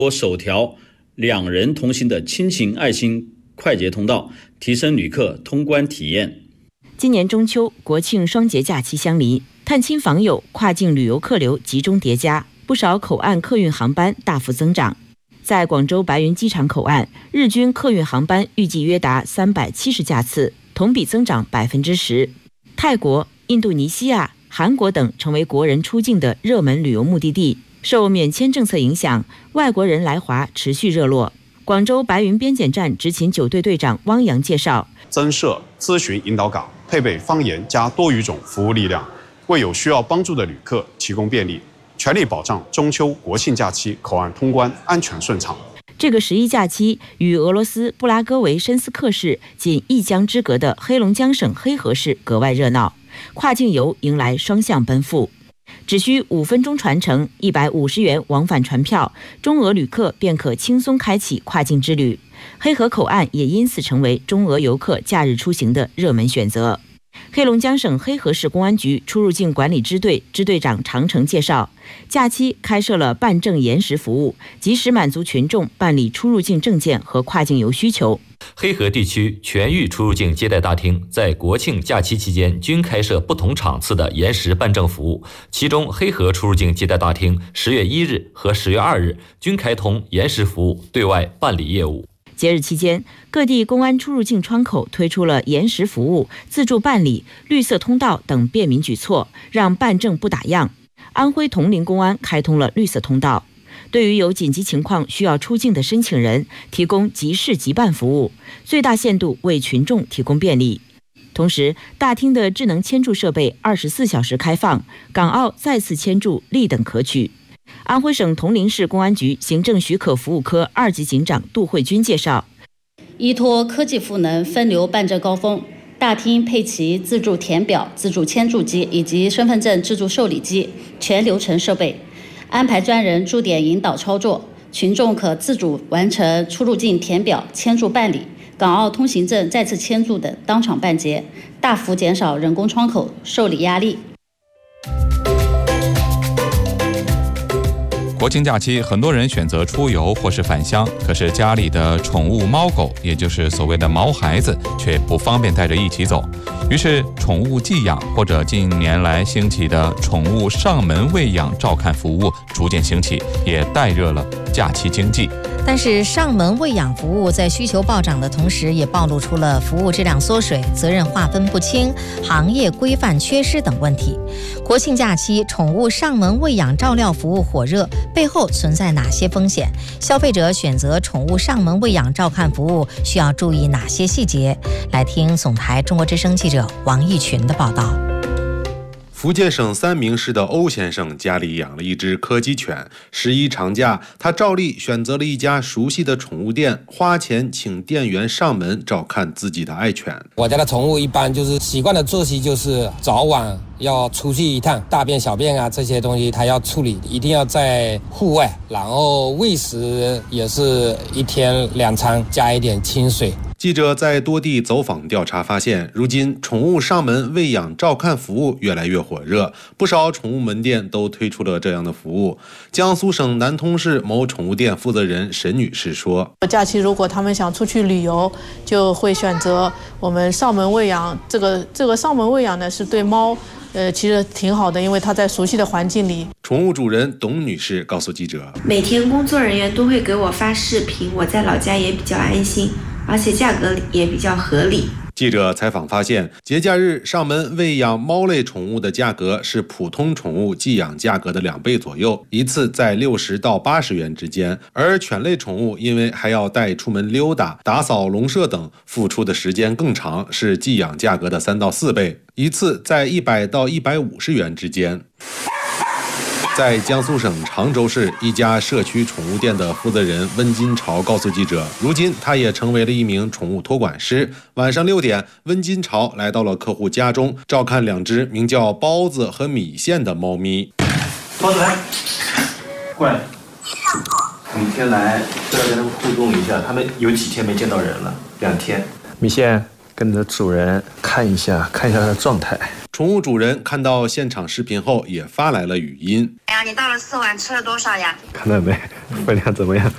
首条2人同行的亲情爱心快捷通道，提升旅客通关体验。 今年中秋、国庆双节假期相邻，探亲访友、跨境旅游客流集中叠加，不少口岸客运航班大幅增长。在广州白云机场口岸，日均客运航班预计约达370架次，同比增长10%。泰国、印度尼西亚、韩国等成为国人出境的热门旅游目的地。受免签政策影响，外国人来华持续热络。广州白云边检站执勤9队队长汪洋介绍， 增设咨询引导岗，配备方言加多语种服务力量，为有需要帮助的旅客提供便利，全力保障中秋国庆假期口岸通关安全顺畅。 这个11假期与俄罗斯布拉戈维申斯克市仅一江之隔的黑龙江省黑河市格外热闹，跨境游迎来双向奔赴。只需5分钟传承，150元往返船票，中俄旅客便可轻松开启跨境之旅。黑河口岸也因此成为中俄游客假日出行的热门选择。黑龙江省黑河市公安局出入境管理支队支队长常成介绍，假期开设了办证延时服务，及时满足群众办理出入境证件和跨境游需求。 黑河地区全域出入境接待大厅在国庆假期期间均开设不同场次的延时办证服务，其中黑河出入境接待大厅10月1日和10月2日均开通延时服务对外办理业务。 节日期间，各地公安出入境窗口推出了延时服务、自助办理、绿色通道等便民举措，让办证不打烊。安徽铜陵公安开通了绿色通道，对于有紧急情况需要出境的申请人，提供即事即办服务，最大限度为群众提供便利。同时，大厅的智能签注设备24小时开放，港澳再次签注立等可取。安徽省铜陵市公安局行政许可服务科2级警长杜慧君介绍， 依托科技赋能分流办证高峰，大厅配齐自助填表、自助签注机以及身份证自助受理机全流程设备，安排专人驻点引导操作，群众可自主完成出入境填表、签注办理、港澳通行证再次签注等当场办结，大幅减少人工窗口受理压力。 国庆假期，很多人选择出游或是返乡，可是家里的宠物猫狗，也就是所谓的毛孩子，却不方便带着一起走。于是，宠物寄养或者近年来兴起的宠物上门喂养照看服务逐渐兴起，也带热了假期经济。 但是上门喂养服务在需求暴涨的同时，也暴露出了服务质量缩水、责任划分不清、行业规范缺失等问题。国庆假期，宠物上门喂养照料服务火热，背后存在哪些风险？消费者选择宠物上门喂养照看服务需要注意哪些细节？来听总台中国之声记者王义群的报道。 福建省三明市的欧先生家里养了一只柯基犬，11长假，他照例选择了一家熟悉的宠物店，花钱请店员上门照看自己的爱犬。 我家的宠物一般就是习惯的作息就是早晚要出去一趟，大便小便啊这些东西它要处理，一定要在户外，然后喂食也是1天2餐加一点清水。 记者在多地走访调查发现，如今宠物上门喂养照看服务越来越火热，不少宠物门店都推出了这样的服务。江苏省南通市某宠物店负责人沈女士说， 假期如果他们想出去旅游，就会选择我们上门喂养。这个上门喂养呢，是对猫其实挺好的，因为它在熟悉的环境里。 宠物主人董女士告诉记者， 每天工作人员都会给我发视频，我在老家也比较安心，而且价格也比较合理。 记者采访发现，节假日上门喂养猫类宠物的价格是普通宠物寄养价格的2倍左右，一次在60到80元之间。而犬类宠物因为还要带出门溜达、打扫笼舍等，付出的时间更长，是寄养价格的3到4倍，一次在100到150元之间。在江苏省常州市一家社区宠物店的负责人温金朝告诉记者，如今他也成为了一名宠物托管师。晚上6点，温金朝来到了客户家中，照看2只名叫包子和米线的猫咪。 包子来，过来。每天来都要跟他们互动一下，他们有几天没见到人了？2天。 米线跟着主人看一下他的状态。 宠物主人看到现场视频后也发来了语音。 哎呀，你到了4晚吃了多少呀？ 看到没？分量怎么样？